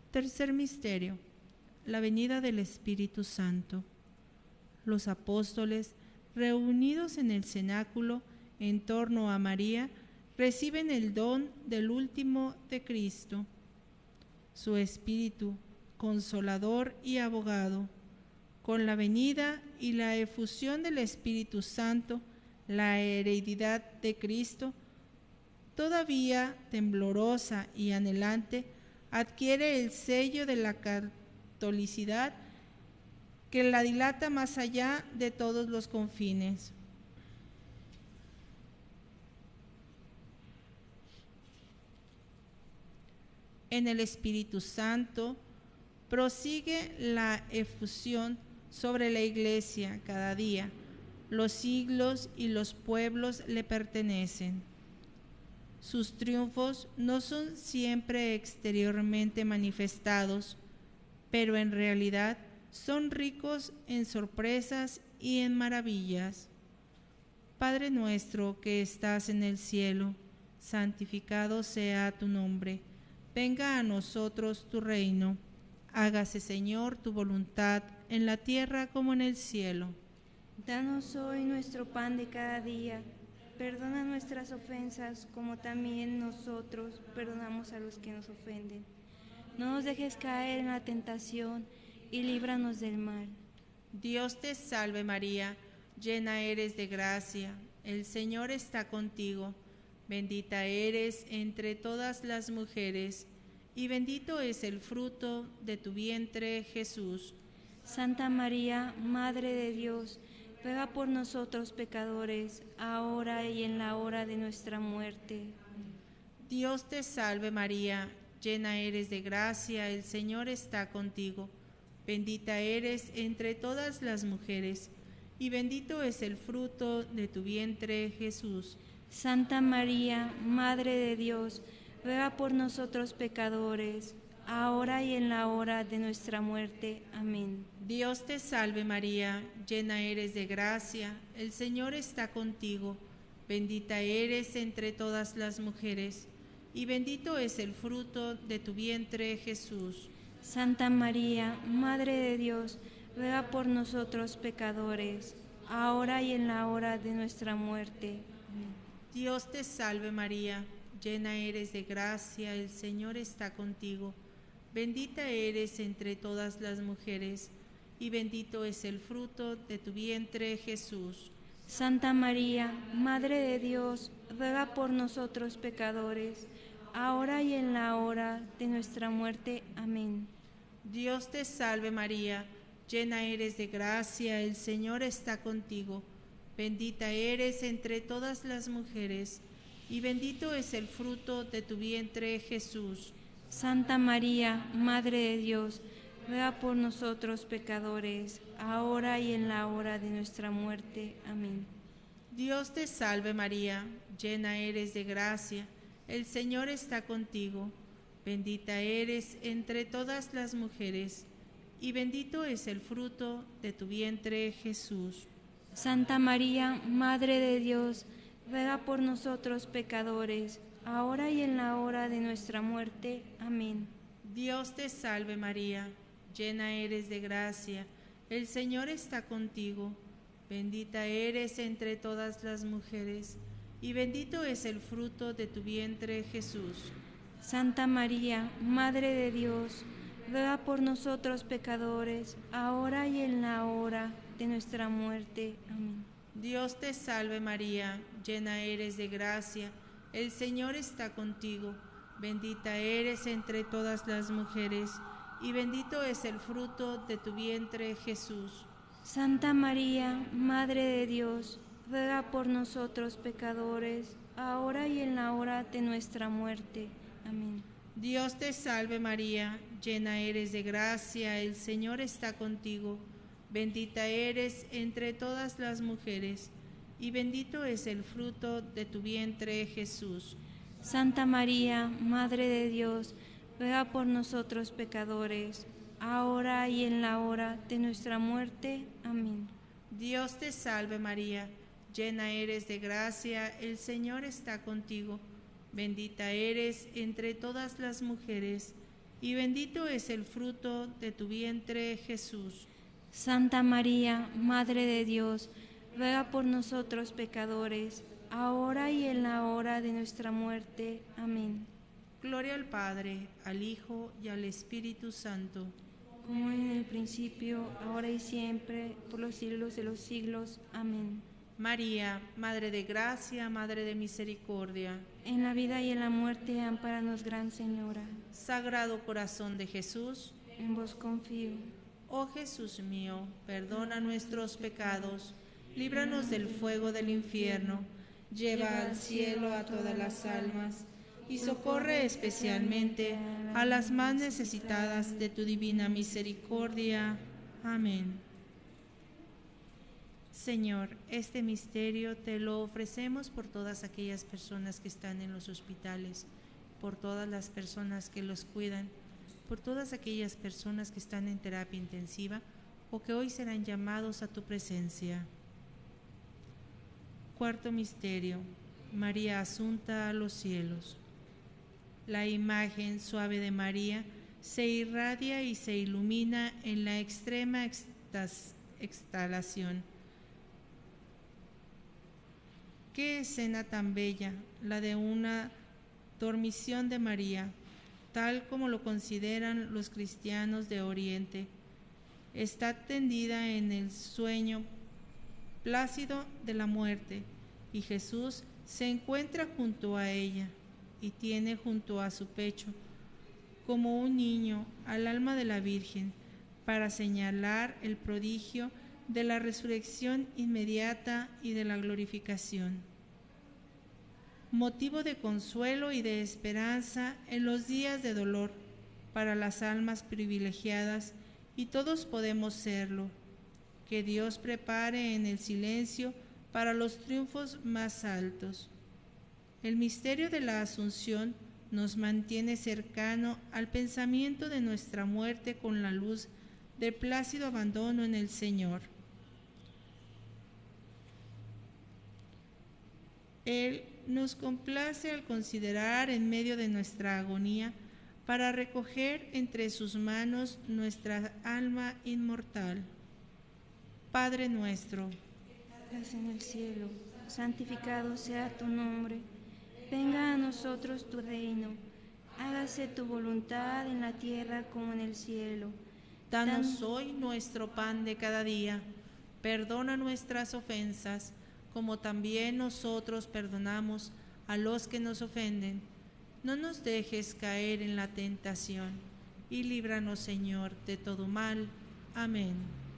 Tercer misterio, la venida del Espíritu Santo. Los apóstoles, reunidos en el cenáculo en torno a María, reciben el don del último de Cristo. Su Espíritu, consolador y abogado, con la venida y la efusión del Espíritu Santo, la heredidad de Cristo, todavía temblorosa y anhelante, adquiere el sello de la catolicidad que la dilata más allá de todos los confines. En el Espíritu Santo prosigue la efusión sobre la Iglesia cada día. Los siglos y los pueblos le pertenecen. Sus triunfos no son siempre exteriormente manifestados, pero en realidad son ricos en sorpresas y en maravillas. Padre nuestro que estás en el cielo, santificado sea tu nombre. Venga a nosotros tu reino. Hágase, Señor, tu voluntad en la tierra como en el cielo. Danos hoy nuestro pan de cada día. Perdona nuestras ofensas como también nosotros perdonamos a los que nos ofenden. No nos dejes caer en la tentación y líbranos del mal. Dios te salve María, llena eres de gracia, el Señor está contigo. Bendita eres entre todas las mujeres, y bendito es el fruto de tu vientre, Jesús. Santa María, Madre de Dios, ruega por nosotros pecadores, ahora y en la hora de nuestra muerte. Dios te salve María, llena eres de gracia, el Señor está contigo. Bendita eres entre todas las mujeres, y bendito es el fruto de tu vientre, Jesús. Santa María, Madre de Dios, ruega por nosotros pecadores, ahora y en la hora de nuestra muerte. Amén. Dios te salve María, llena eres de gracia, el Señor está contigo. Bendita eres entre todas las mujeres, y bendito es el fruto de tu vientre, Jesús. Santa María, Madre de Dios, ruega por nosotros pecadores, ahora y en la hora de nuestra muerte. Amén. Dios te salve María, llena eres de gracia, el Señor está contigo. Bendita eres entre todas las mujeres, y bendito es el fruto de tu vientre, Jesús. Santa María, Madre de Dios, ruega por nosotros pecadores, ahora y en la hora de nuestra muerte. Amén. Dios te salve María, llena eres de gracia, el Señor está contigo. Bendita eres entre todas las mujeres, y bendito es el fruto de tu vientre, Jesús. Santa María, Madre de Dios, ruega por nosotros pecadores, ahora y en la hora de nuestra muerte. Amén. Dios te salve María, llena eres de gracia, el Señor está contigo. Bendita eres entre todas las mujeres, y bendito es el fruto de tu vientre, Jesús. Santa María, Madre de Dios, ruega por nosotros pecadores, ahora y en la hora de nuestra muerte. Amén. Dios te salve María, llena eres de gracia, el Señor está contigo. Bendita eres entre todas las mujeres, y bendito es el fruto de tu vientre, Jesús. Santa María, Madre de Dios, ruega por nosotros pecadores, ahora y en la hora de nuestra muerte. Amén. Dios te salve María, llena eres de gracia, el Señor está contigo. Bendita eres entre todas las mujeres, y bendito es el fruto de tu vientre, Jesús. Santa María, Madre de Dios, ruega por nosotros pecadores, ahora y en la hora de nuestra muerte. Amén. Dios te salve María, llena eres de gracia, el Señor está contigo. Bendita eres entre todas las mujeres, y bendito es el fruto de tu vientre, Jesús. Santa María, Madre de Dios, ruega por nosotros pecadores, ahora y en la hora de nuestra muerte. Amén. Dios te salve María, llena eres de gracia, el Señor está contigo. Bendita eres entre todas las mujeres, y bendito es el fruto de tu vientre, Jesús. Santa María, Madre de Dios, ruega por nosotros pecadores, ahora y en la hora de nuestra muerte. Amén. Gloria al Padre, al Hijo y al Espíritu Santo. Como en el principio, ahora y siempre, por los siglos de los siglos. Amén. María, Madre de Gracia, Madre de Misericordia. En la vida y en la muerte, ampáranos, Gran Señora. Sagrado Corazón de Jesús, En vos confío. oh Jesús mío, perdona nuestros pecados, líbranos del fuego del infierno, lleva al cielo a todas las almas y socorre especialmente a las más necesitadas de tu divina misericordia. Amén. Señor, este misterio te lo ofrecemos por todas aquellas personas que están en los hospitales, por todas las personas que los cuidan, por todas aquellas personas que están en terapia intensiva o que hoy serán llamados a tu presencia. Cuarto misterio, María asunta a los cielos. La imagen suave de María se irradia y se ilumina en la extrema exhalación. Qué escena tan bella, la de una dormición de María, tal como lo consideran los cristianos de Oriente. Está tendida en el sueño plácido de la muerte y Jesús se encuentra junto a ella y tiene junto a su pecho, como un niño, al alma de la Virgen, para señalar el prodigio de la resurrección inmediata y de la glorificación. Motivo de consuelo y de esperanza en los días de dolor para las almas privilegiadas, y todos podemos serlo. Que Dios prepare en el silencio para los triunfos más altos. El misterio de la Asunción nos mantiene cercano al pensamiento de nuestra muerte con la luz del plácido abandono en el Señor. Él nos complace al considerar en medio de nuestra agonía para recoger entre sus manos nuestra alma inmortal. Padre nuestro, que estás en el cielo, santificado sea tu nombre. Venga a nosotros tu reino. Hágase tu voluntad en la tierra como en el cielo. danos hoy nuestro pan de cada día. Perdona nuestras ofensas, como también nosotros perdonamos a los que nos ofenden. No nos dejes caer en la tentación, y líbranos, Señor, de todo mal. Amén.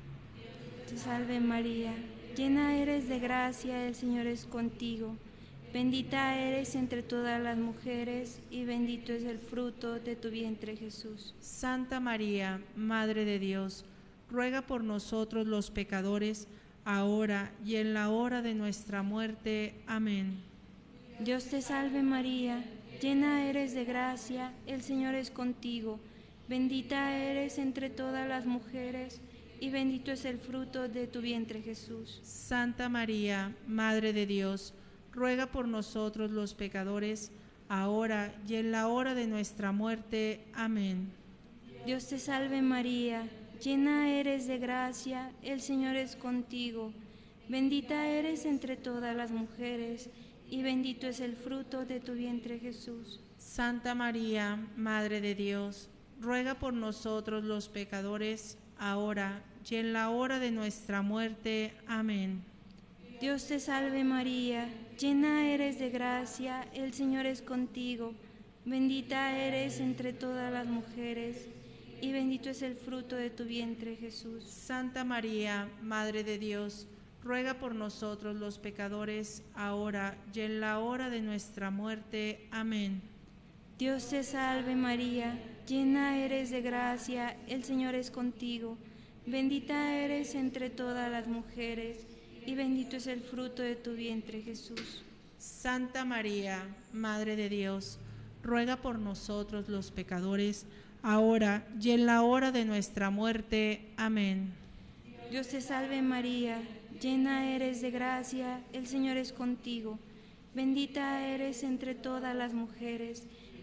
Te salve María, llena eres de gracia, el Señor es contigo. Bendita eres entre todas las mujeres, y bendito es el fruto de tu vientre, Jesús. Santa María, Madre de Dios, ruega por nosotros los pecadores, ahora y en la hora de nuestra muerte. Amén. Dios te salve María, llena eres de gracia, el Señor es contigo. Bendita eres entre todas las mujeres, y bendito es el fruto de tu vientre, Jesús. Santa María, Madre de Dios, ruega por nosotros los pecadores, ahora y en la hora de nuestra muerte. Amén. Dios te salve María, llena eres de gracia, el Señor es contigo. Bendita eres entre todas las mujeres, y bendito es el fruto de tu vientre, Jesús. Santa María, Madre de Dios, ruega por nosotros los pecadores, ahora y en la hora de nuestra muerte. Amén. Dios te salve María, llena eres de gracia, el Señor es contigo. Bendita eres entre todas las mujeres, y bendito es el fruto de tu vientre, Jesús. Santa María, Madre de Dios, ruega por nosotros los pecadores, ahora y en la hora de nuestra muerte. Amén. Dios te salve María, llena eres de gracia, el Señor es contigo. Bendita eres entre todas las mujeres, y bendito es el fruto de tu vientre, Jesús. Santa María, Madre de Dios, ruega por nosotros los pecadores, ahora y en la hora de nuestra muerte. Amén. Dios te salve María, llena eres de gracia, el Señor es contigo. Bendita eres entre todas las mujeres,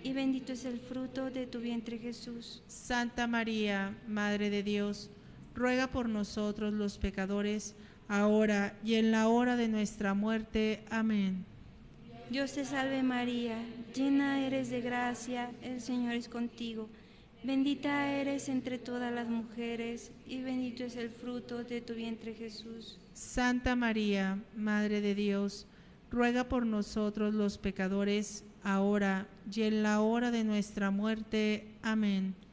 y bendito es el fruto de tu vientre Jesús. Santa María, Madre de Dios, ruega por nosotros los pecadores, ahora y en la hora de nuestra muerte. Amén. Dios te salve María, llena eres de gracia, el Señor es contigo. Bendita eres entre todas las mujeres, y bendito es el fruto de tu vientre Jesús. Santa María, Madre de Dios, ruega por nosotros los pecadores, ahora y en la hora de nuestra muerte. Amén.